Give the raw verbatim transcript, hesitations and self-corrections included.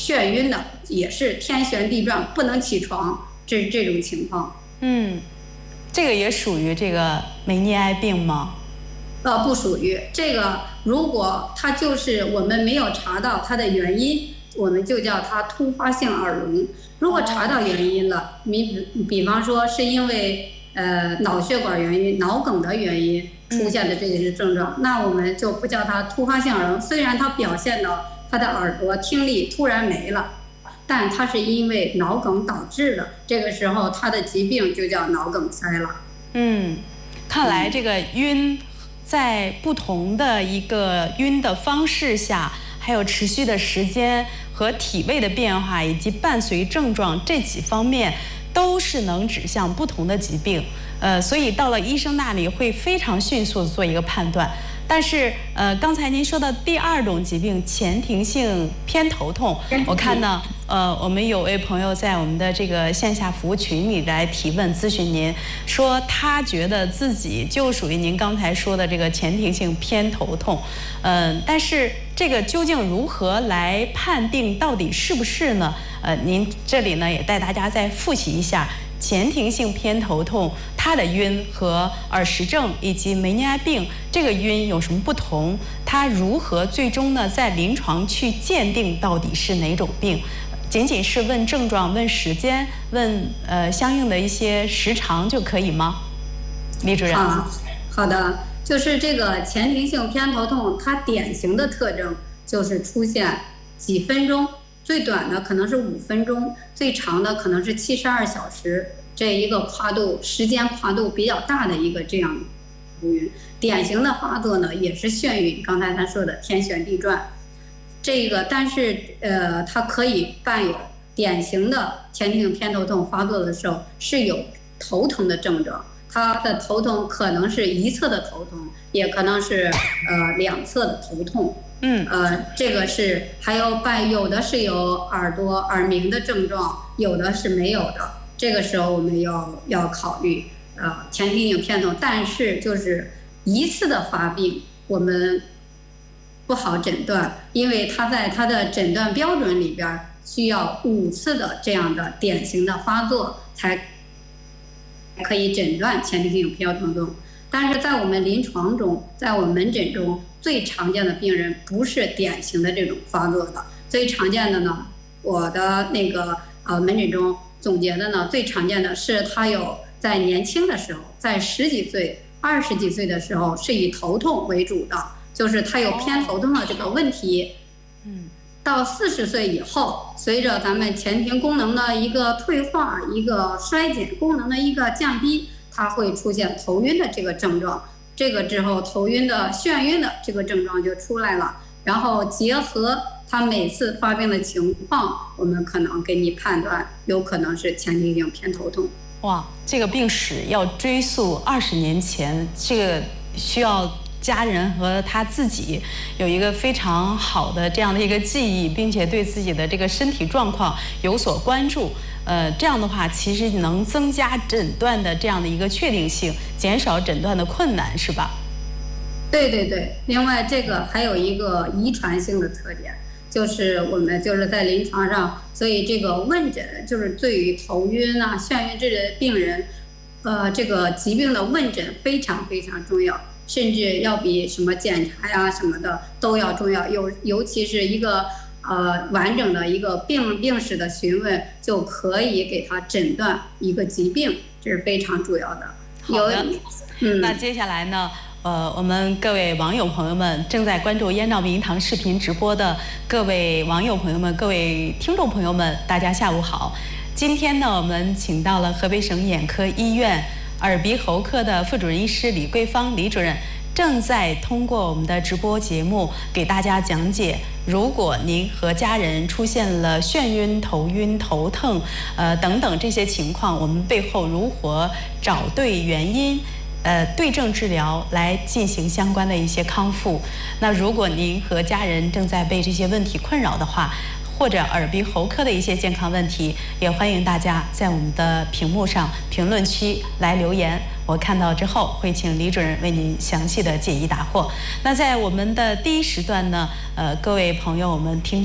眩晕的，也是天旋地转，不能起床，这是这种情况。 嗯，这个也属于这个梅尼埃病吗？ 呃，不属于这个。如果它就是我们没有查到它的原因，我们就叫它突发性耳聋。如果查到原因了，你比比方说是因为呃脑血管原因、脑梗的原因出现的这些症状，嗯、那我们就不叫它突发性耳聋。虽然它表现的它的耳朵听力突然没了，但它是因为脑梗导致的，这个时候它的疾病就叫脑梗塞了。 嗯，看来这个晕，在不同的一个晕的方式下，还有持续的时间和体位的变化，以及伴随症状这几方面，都是能指向不同的疾病。呃，所以到了医生那里会非常迅速地做一个判断。但是，呃，刚才您说的第二种疾病前庭性偏头痛，我看呢，呃，我们有位朋友在我们的这个线下服务群里来提问咨询您，说他觉得自己就属于您刚才说的这个前庭性偏头痛，嗯、呃，但是这个究竟如何来判定到底是不是呢？呃，您这里呢也带大家再复习一下。前庭性偏头痛，它的晕和耳石症以及梅尼埃病这个晕有什么不同？它如何最终呢在临床去鉴定到底是哪种病？仅仅是问症状、问时间、问呃相应的一些时长就可以吗？李主任。 啊，好的，就是这个前庭性偏头痛，它典型的特征就是出现几分钟。最短的可能是五分钟，最长的可能是七十二小时，这一个跨度时间跨度比较大的一个这样的头晕。典型的发作呢也是眩晕，刚才咱说的天旋地转，这个但是呃它可以伴有典型的前庭性偏头痛发作的时候是有头疼的症状，它的头痛可能是一侧的头痛，也可能是呃两侧的头痛。 嗯， 呃，这个是还有伴有的是有耳朵耳鸣的症状，有的是没有的。这个时候我们要要考虑呃前庭性偏头痛，但是就是一次的发病我们不好诊断，因为它在它的诊断标准里边需要五次的这样的典型的发作才可以诊断前庭性偏头痛。但是在我们临床中，在我们门诊中，最常见的病人不是典型的这种发作的，最常见的呢，我的那个呃门诊中总结的呢，最常见的是他有在年轻的时候，在十几岁、二十几岁的时候是以头痛为主的，就是他有偏头痛的这个问题。 嗯， 到四十岁以后，随着咱们前庭功能的一个退化、一个衰减，功能的一个降低，它会出现头晕的这个症状。这个之后头晕的眩晕的这个症状就出来了，然后结合他每次发病的情况，我们可能给你判断有可能是前庭性偏头痛。 哇，这个病史要追溯二十年前，这个需要家人和他自己有一个非常好的这样的一个记忆，并且对自己的这个身体状况有所关注。呃，这样的话，其实能增加诊断的这样的一个确定性，减少诊断的困难，是吧？ 对对对。另外，这个还有一个遗传性的特点，就是我们就是在临床上，所以这个问诊就是对于头晕啊、眩晕这类病人，呃，这个疾病的问诊非常非常重要，甚至要比什么检查呀什么的都要重要。尤尤其是一个。呃，完整的一个病病史的询问，就可以给他诊断一个疾病，这是非常主要的。 好的， 嗯， 那接下来呢，呃，我们各位网友朋友们，正在关注燕赵名医堂视频直播的各位网友朋友们、各位听众朋友们，大家下午好。今天呢，我们请到了河北省眼科医院耳鼻喉科的副主任医师李桂芳李主任。正在通过我们的直播节目给大家讲解，如果您和家人出现了眩晕、头晕、头疼，呃等等这些情况，我们背后如何找对原因，呃对症治疗来进行相关的一些康复。那如果您和家人正在被这些问题困扰的话，或者耳鼻喉科的一些健康问题，也欢迎大家在我们的屏幕上评论区来留言，我看到之后会请李主任为您详细的解疑答惑。那在我们的第一时段呢，呃，各位朋友，我们听。